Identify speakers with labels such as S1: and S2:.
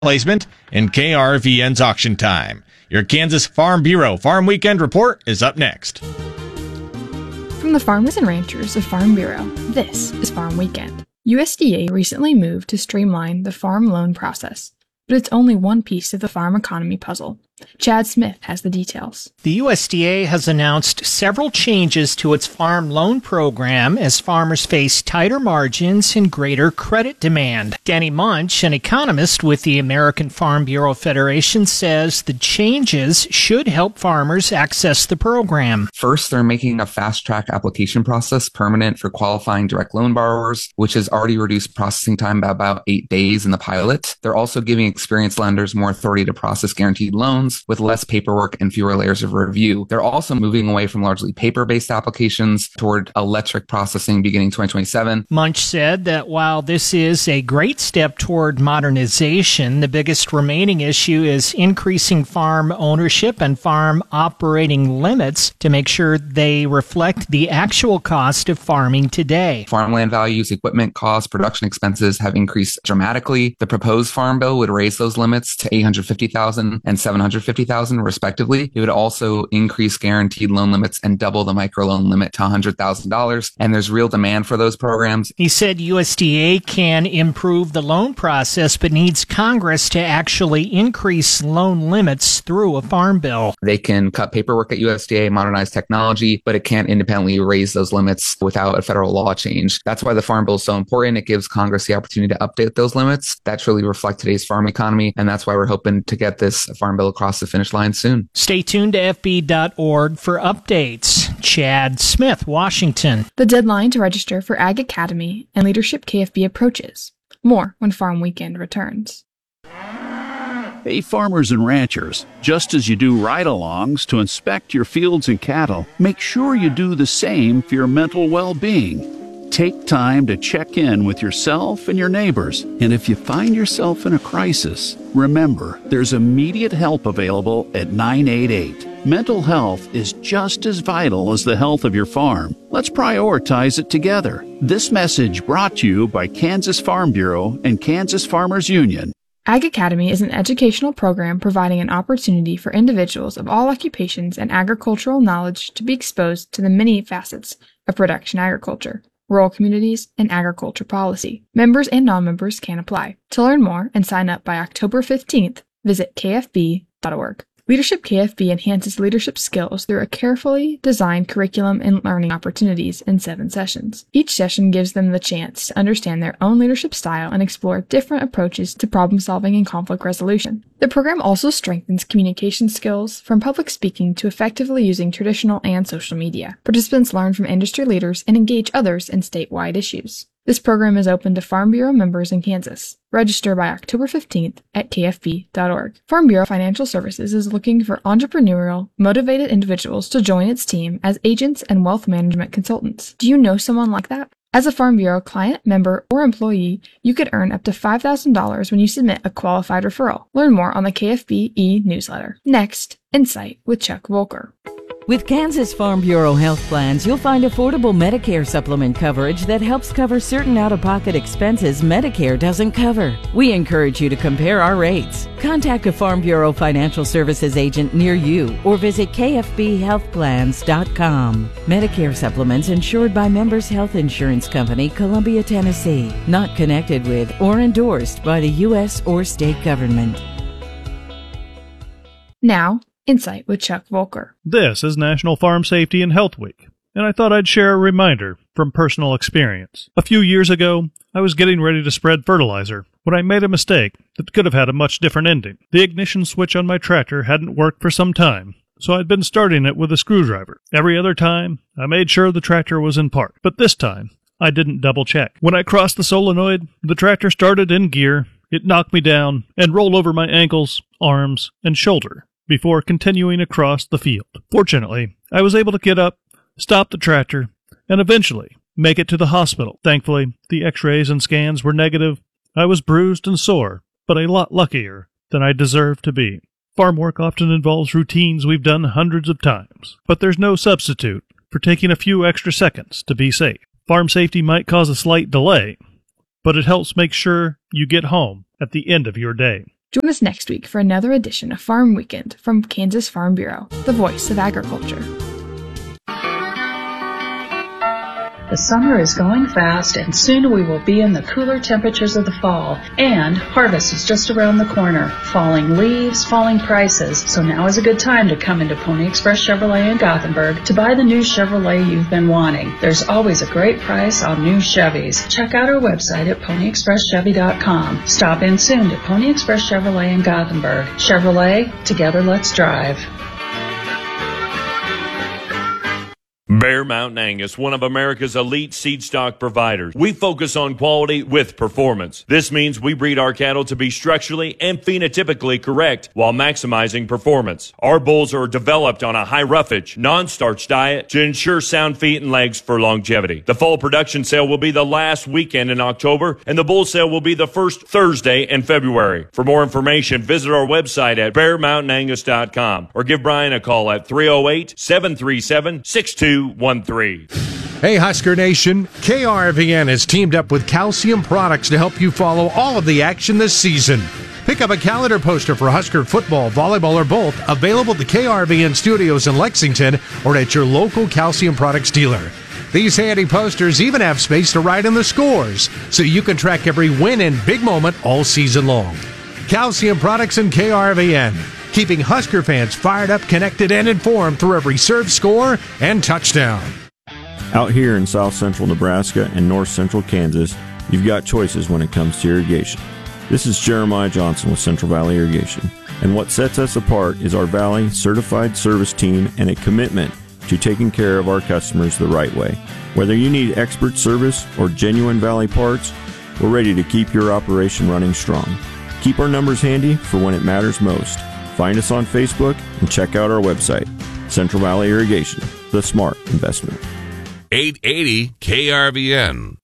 S1: placement in KRVN's auction time. Your Kansas Farm Bureau Farm Weekend Report is up next.
S2: From the farmers and ranchers of Farm Bureau, this is Farm Weekend. USDA recently moved to streamline the farm loan process, but it's only one piece of the farm economy puzzle. Chad Smith has the details.
S3: The USDA has announced several changes to its farm loan program as farmers face tighter margins and greater credit demand. Danny Munch, an economist with the American Farm Bureau Federation, says the changes should help farmers access the program.
S4: First, they're making a fast-track application process permanent for qualifying direct loan borrowers, which has already reduced processing time by about 8 days in the pilot. They're also giving experienced lenders more authority to process guaranteed loans with less paperwork and fewer layers of review. They're also moving away from largely paper-based applications toward electric processing beginning 2027.
S3: Munch said that while this is a great step toward modernization, the biggest remaining issue is increasing farm ownership and farm operating limits to make sure they reflect the actual cost of farming today.
S4: Farmland values, equipment costs, production expenses have increased dramatically. The proposed farm bill would raise those limits to $850,000 and $750,000 respectively. It would also increase guaranteed loan limits and double the microloan limit to $100,000. And there's real demand for those programs.
S3: He said USDA can improve the loan process, but needs Congress to actually increase loan limits through a farm bill.
S4: They can cut paperwork at USDA, modernize technology, but it can't independently raise those limits without a federal law change. That's why the farm bill is so important. It gives Congress the opportunity to update those limits that truly reflect today's farm economy. And that's why we're hoping to get this farm bill across the finish line soon.
S3: Stay tuned to FB.org for updates. Chad Smith, Washington.
S2: The deadline to register for Ag Academy and Leadership KFB approaches. More when Farm Weekend returns.
S5: Hey, farmers and ranchers, just as you do ride-alongs to inspect your fields and cattle, make sure you do the same for your mental well-being. Take time to check in with yourself and your neighbors. And if you find yourself in a crisis, remember, there's immediate help available at 988. Mental health is just as vital as the health of your farm. Let's prioritize it together. This message brought to you by Kansas Farm Bureau and Kansas Farmers Union.
S2: Ag Academy is an educational program providing an opportunity for individuals of all occupations and agricultural knowledge to be exposed to the many facets of production agriculture, rural communities, and agriculture policy. Members and non-members can apply. To learn more and sign up by October 15th, visit kfb.org. Leadership KFB enhances leadership skills through a carefully designed curriculum and learning opportunities in 7 sessions. Each session gives them the chance to understand their own leadership style and explore different approaches to problem solving and conflict resolution. The program also strengthens communication skills from public speaking to effectively using traditional and social media. Participants learn from industry leaders and engage others in statewide issues. This program is open to Farm Bureau members in Kansas. Register by October 15th at kfb.org. Farm Bureau Financial Services is looking for entrepreneurial, motivated individuals to join its team as agents and wealth management consultants. Do you know someone like that? As a Farm Bureau client, member, or employee, you could earn up to $5,000 when you submit a qualified referral. Learn more on the KFB e-newsletter. Next, Insight with Chuck Volker.
S6: With Kansas Farm Bureau health plans, you'll find affordable Medicare supplement coverage that helps cover certain out-of-pocket expenses Medicare doesn't cover. We encourage you to compare our rates. Contact a Farm Bureau Financial Services agent near you or visit kfbhealthplans.com. Medicare supplements insured by Members Health Insurance Company, Columbia, Tennessee. Not connected with or endorsed by the U.S. or state government.
S2: Now, Insight with Chuck Volker.
S7: This is National Farm Safety and Health Week, and I thought I'd share a reminder from personal experience. A few years ago, I was getting ready to spread fertilizer when I made a mistake that could have had a much different ending. The ignition switch on my tractor hadn't worked for some time, so I'd been starting it with a screwdriver. Every other time, I made sure the tractor was in park, but this time, I didn't double-check. When I crossed the solenoid, the tractor started in gear, it knocked me down, and rolled over my ankles, arms, and shoulder before continuing across the field. Fortunately, I was able to get up, stop the tractor, and eventually make it to the hospital. Thankfully, the x-rays and scans were negative. I was bruised and sore, but a lot luckier than I deserved to be. Farm work often involves routines we've done hundreds of times, but there's no substitute for taking a few extra seconds to be safe. Farm safety might cause a slight delay, but it helps make sure you get home at the end of your day.
S2: Join us next week for another edition of Farm Weekend from Kansas Farm Bureau, the voice of agriculture.
S8: The summer is going fast, and soon we will be in the cooler temperatures of the fall. And harvest is just around the corner. Falling leaves, falling prices. So now is a good time to come into Pony Express Chevrolet in Gothenburg to buy the new Chevrolet you've been wanting. There's always a great price on new Chevys. Check out our website at ponyexpresschevy.com. Stop in soon to Pony Express Chevrolet in Gothenburg. Chevrolet, together let's drive.
S9: Bear Mountain Angus, one of America's elite seed stock providers. We focus on quality with performance. This means we breed our cattle to be structurally and phenotypically correct while maximizing performance. Our bulls are developed on a high roughage, non-starch diet to ensure sound feet and legs for longevity. The fall production sale will be the last weekend in October, and the bull sale will be the first Thursday in February. For more information, visit our website at bearmountainangus.com or give Brian a call at 308-737-6213.
S10: Hey Husker Nation, KRVN has teamed up with Calcium Products to help you follow all of the action this season. Pick up a calendar poster for Husker football, volleyball, or both, available at the KRVN studios in Lexington or at your local Calcium Products dealer. These handy posters even have space to write in the scores, so you can track every win and big moment all season long. Calcium Products and KRVN, keeping Husker fans fired up, connected, and informed through every serve, score, and touchdown.
S11: Out here in South Central Nebraska and North Central Kansas, you've got choices when it comes to irrigation. This is Jeremiah Johnson with Central Valley Irrigation, and what sets us apart is our Valley certified service team and a commitment to taking care of our customers the right way. Whether you need expert service or genuine Valley parts, we're ready to keep your operation running strong. Keep our numbers handy for when it matters most. Find us on Facebook and check out our website, Central Valley Irrigation, the smart investment.
S12: 880 KRVN.